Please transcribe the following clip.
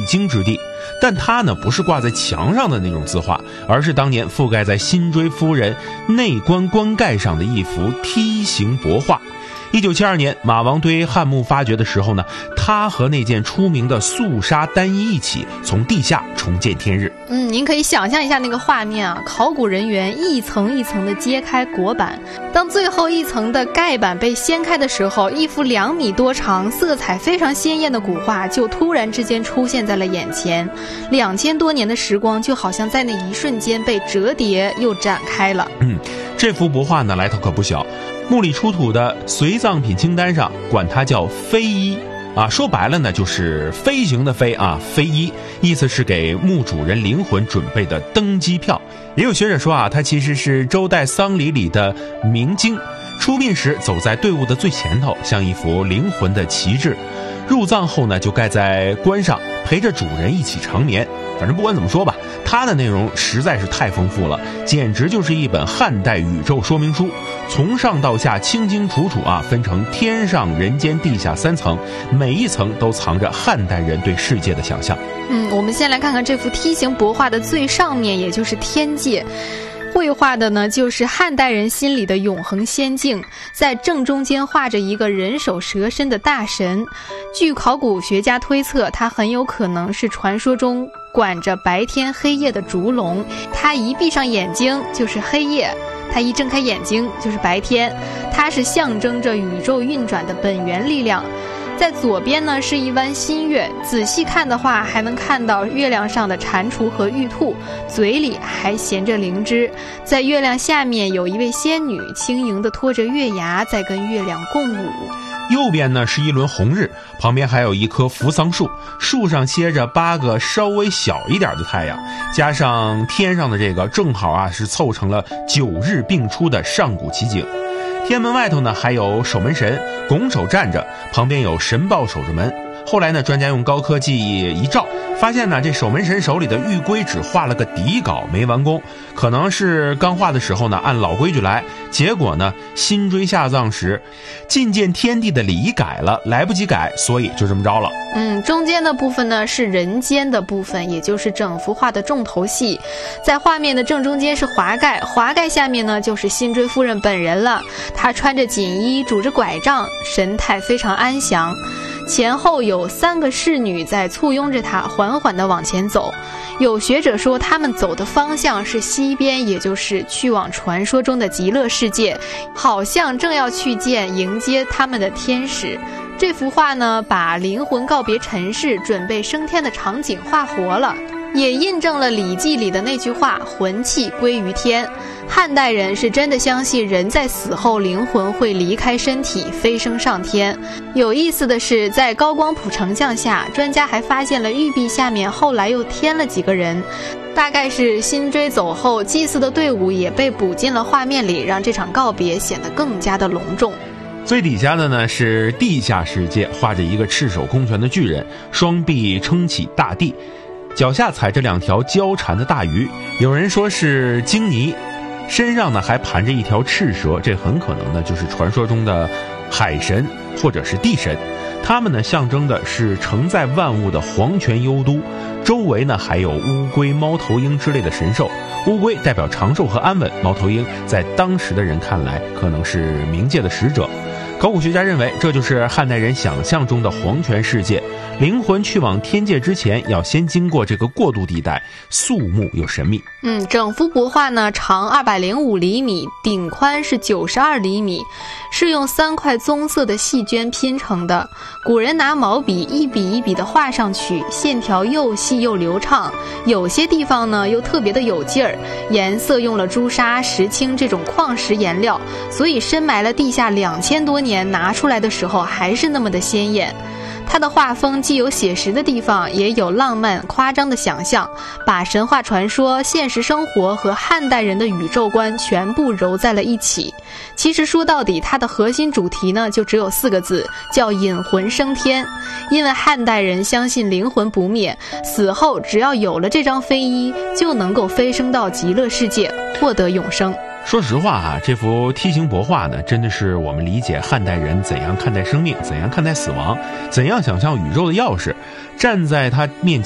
经之地。但它呢不是挂在墙上的那种字画，而是当年覆盖在辛追夫人内棺棺盖上的一幅梯形帛画。1972年马王堆汉墓发掘的时候呢，他和那件出名的素纱单衣一起从地下重见天日。 您可以想象一下那个画面啊，考古人员一层一层的揭开椁板，当最后一层的盖板被掀开的时候，一幅2米多长、色彩非常鲜艳的古画就突然之间出现在了眼前。2000多年的时光就好像在那一瞬间被折叠又展开了。 这幅帛画呢来头可不小，墓里出土的随葬品清单上管它叫飞衣啊，说白了呢就是飞行的飞啊，飞衣，意思是给墓主人灵魂准备的登机票。也有学者说啊，它其实是周代丧礼里的明经，出殡时走在队伍的最前头，像一幅灵魂的旗帜。入葬后呢，就盖在棺上，陪着主人一起长眠。反正不管怎么说吧，它的内容实在是太丰富了，简直就是一本汉代宇宙说明书，从上到下清清楚楚啊，分成天上人间地下3层，每一层都藏着汉代人对世界的想象。 我们先来看看这幅梯形帛画的最上面，也就是天界。绘画的呢就是汉代人心里的永恒仙境，在正中间画着一个人首蛇身的大神。据考古学家推测，它很有可能是传说中管着白天黑夜的烛龙，它一闭上眼睛就是黑夜，它一睁开眼睛就是白天，它是象征着宇宙运转的本源力量。在左边呢是一弯新月，仔细看的话还能看到月亮上的蟾蜍和玉兔，嘴里还衔着灵芝。在月亮下面有一位仙女轻盈地拖着月牙在跟月亮共舞。 右边呢是一轮红日，旁边还有一棵扶桑树，树上歇着8个稍微小一点的太阳，加上天上的这个，正好啊是凑成了9日并出的上古奇景。天门外头呢还有守门神拱手站着，旁边有神豹守着门。后来呢，专家用高科技一照，发现呢这守门神手里的玉圭只画了个底稿没完工，可能是刚画的时候呢按老规矩来，结果呢辛追下葬时觐见天地的礼仪改了，来不及改，所以就这么着了。 中间的部分呢是人间的部分，也就是整幅画的重头戏。在画面的正中间是华盖，华盖下面呢就是辛追夫人本人了，她穿着锦衣，拄着拐杖，神态非常安详。前后有3个侍女在簇拥着她缓缓地往前走。有学者说他们走的方向是西边，也就是去往传说中的极乐世界，好像正要去见迎接他们的天使。这幅画呢把灵魂告别尘世准备升天的场景画活了，也印证了《礼记》里的那句话，魂气归于天。汉代人是真的相信人在死后灵魂会离开身体飞升上天。有意思的是，在高光谱成像下，专家还发现了玉璧下面后来又添了几个人，大概是辛追走后，祭祀的队伍也被补进了画面里，让这场告别显得更加的隆重。 最底下的呢是地下世界，画着一个赤手空拳的巨人，双臂撑起大地，脚下踩着2条交缠的大鱼，有人说是鲸泥，身上呢还盘着一条赤蛇，这很可能呢就是传说中的海神或者是地神。他们呢象征的是承载万物的黄泉幽都，周围呢还有乌龟、猫头鹰之类的神兽。乌龟代表长寿和安稳，猫头鹰在当时的人看来可能是冥界的使者。考古学家认为，这就是汉代人想象中的黄泉世界。灵魂去往天界之前，要先经过这个过渡地带，肃穆又神秘。 整幅帛画呢，长205厘米，顶宽是92厘米，是用3块棕色的细绢拼成的。古人拿毛笔一笔一笔的画上去，线条又细又流畅，有些地方呢又特别的有劲儿，颜色用了朱砂、石青这种矿石颜料，所以深埋了地下2000多年，拿出来的时候还是那么的鲜艳。他的画风既有写实的地方，也有浪漫夸张的想象，把神话传说、现实生活和汉代人的宇宙观全部揉在了一起。其实说到底，它的核心主题呢就只有4个字，叫引魂升天。因为汉代人相信灵魂不灭，死后只要有了这张飞衣，就能够飞升到极乐世界，获得永生。 说实话啊，这幅梯形帛画呢，真的是我们理解汉代人怎样看待生命，怎样看待死亡，怎样想象宇宙的钥匙。站在他面